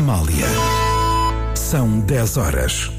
Amália. São 10 horas.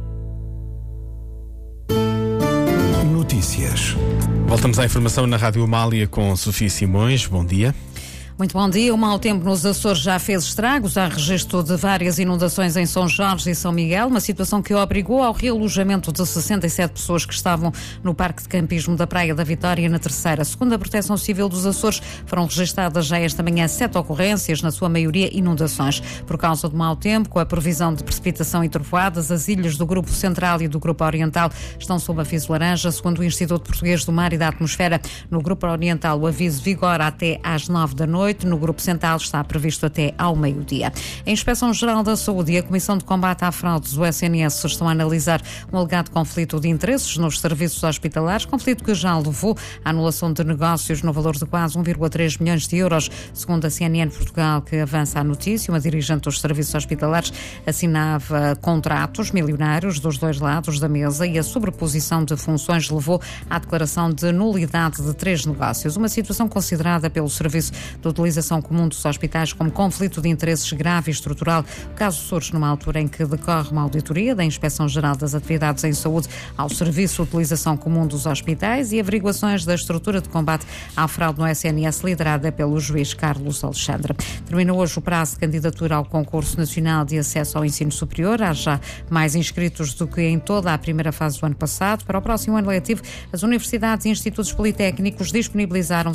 Notícias. Voltamos à informação na Rádio Amália com Sofia Simões. Bom dia. Muito bom dia. O mau tempo nos Açores já fez estragos. Há registro de várias inundações em São Jorge e São Miguel, uma situação que obrigou ao realojamento de 67 pessoas que estavam no Parque de Campismo da Praia da Vitória na Terceira. Segundo a Proteção Civil dos Açores, foram registadas já esta manhã 7 ocorrências, na sua maioria inundações. Por causa do mau tempo, com a previsão de precipitação e trovoadas, as ilhas do Grupo Central e do Grupo Oriental estão sob aviso laranja, segundo o Instituto Português do Mar e da Atmosfera. No Grupo Oriental, o aviso vigora até às 9 da noite. No Grupo Central está previsto até ao meio-dia. A Inspeção-Geral da Saúde e a Comissão de Combate à Fraudes do SNS estão a analisar um alegado conflito de interesses nos serviços hospitalares, conflito que já levou à anulação de negócios no valor de quase 1,3 milhões de euros. Segundo a CNN Portugal, que avança a notícia, uma dirigente dos serviços hospitalares assinava contratos milionários dos dois lados da mesa e a sobreposição de funções levou à declaração de nulidade de 3 negócios. Uma situação considerada pelo Serviço de Utilização Comum dos Hospitais como conflito de interesses grave e estrutural. O caso surge numa altura em que decorre uma auditoria da Inspeção-Geral das Atividades em Saúde ao Serviço de Utilização Comum dos Hospitais e averiguações da estrutura de combate à fraude no SNS, liderada pelo juiz Carlos Alexandre. Termina hoje o prazo de candidatura ao Concurso Nacional de Acesso ao Ensino Superior. Há já mais inscritos do que em toda a primeira fase do ano passado. Para o próximo ano letivo, as universidades e institutos politécnicos disponibilizaram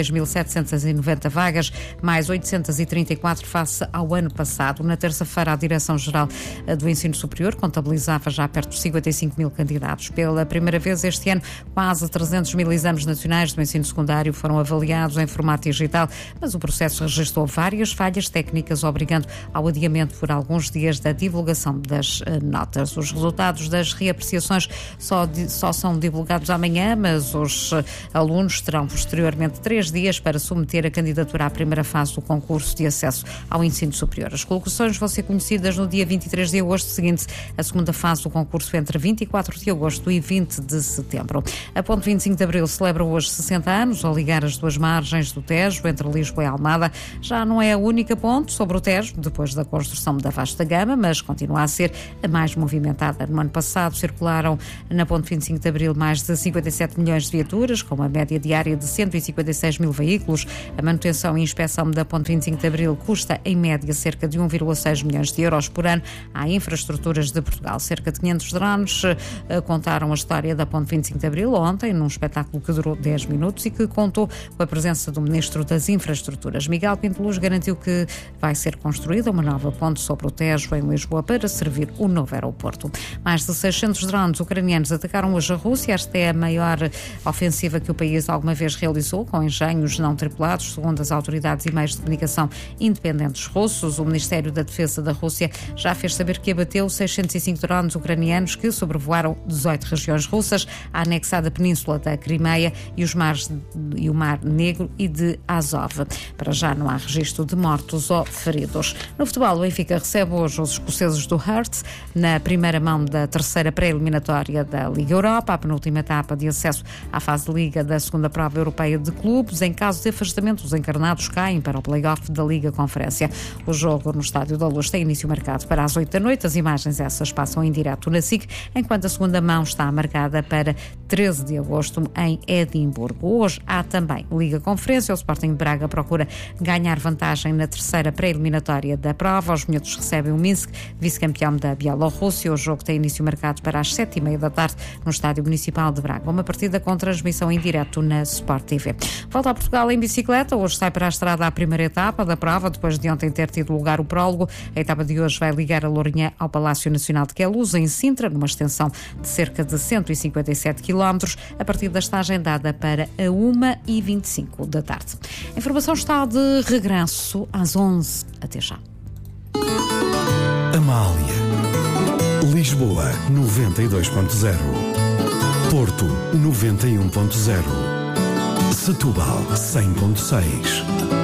56.790 vagas, mais 834 face ao ano passado. Na terça-feira, a Direção-Geral do Ensino Superior contabilizava já perto de 55 mil candidatos. Pela primeira vez este ano, quase 300 mil exames nacionais do ensino secundário foram avaliados em formato digital, mas o processo registrou várias falhas técnicas, obrigando ao adiamento por alguns dias da divulgação das notas. Os resultados das reapreciações só são divulgados amanhã, mas os alunos terão posteriormente 3 dias para submeter a candidatura à primeira fase do concurso de acesso ao ensino superior. As colocações vão ser conhecidas no dia 23 de agosto, seguinte a segunda fase do concurso entre 24 de agosto e 20 de setembro. A Ponte 25 de Abril celebra hoje 60 anos ao ligar as duas margens do Tejo, entre Lisboa e Almada. Já não é a única ponte sobre o Tejo, depois da construção da Vasta Gama, mas continua a ser a mais movimentada. No ano passado circularam na Ponte 25 de Abril mais de 57 milhões de viaturas, com uma média diária de 156 mil veículos. A manutenção e inspeção da Ponte 25 de Abril custa, em média, cerca de 1,6 milhões de euros por ano à Infraestruturas de Portugal. Cerca de 500 drones contaram a história da Ponte 25 de Abril ontem, num espetáculo que durou 10 minutos e que contou com a presença do Ministro das Infraestruturas. Miguel Pinto Luz garantiu que vai ser construída uma nova ponte sobre o Tejo, em Lisboa, para servir o novo aeroporto. Mais de 600 drones ucranianos atacaram hoje a Rússia. Esta é a maior ofensiva que o país alguma vez realizou, com engenhos não tripulados, segundo as autoridades e meios de comunicação independentes russos. O Ministério da Defesa da Rússia já fez saber que abateu 605 drones ucranianos que sobrevoaram 18 regiões russas, a anexada península da Crimeia e o Mar Negro e de Azov. Para já não há registro de mortos ou feridos. No futebol, o Benfica recebe hoje os escoceses do Hearts na primeira mão da terceira pré-eliminatória da Liga Europa, a penúltima etapa de acesso à fase de Liga da segunda prova europeia de clubes. Em caso de afastamento, os encarnados caem para o play-off da Liga Conferência. O jogo no Estádio da Luz tem início marcado para as 8 da noite. As imagens essas passam em direto na SIC, enquanto a segunda mão está marcada para 13 de agosto em Edimburgo. Hoje há também Liga Conferência. O Sporting de Braga procura ganhar vantagem na terceira pré-eliminatória da prova. Os miúdos recebem o Minsk, vice-campeão da Bielorrússia. O jogo tem início marcado para as 7h30 da tarde no Estádio Municipal de Braga. Uma partida com transmissão em direto na Sport TV. Volta a Portugal em bicicleta. Hoje sai para a estrada a primeira etapa da prova, depois de ontem ter tido lugar o prólogo. A etapa de hoje vai ligar a Lourinhã ao Palácio Nacional de Queluz, em Sintra, numa extensão de cerca de 157 km, a partir da está agendada para a 1h25 da tarde. A informação está de regresso às 11. Até já. Amália. Lisboa 92.0. Porto 91.0. Setúbal 100.6.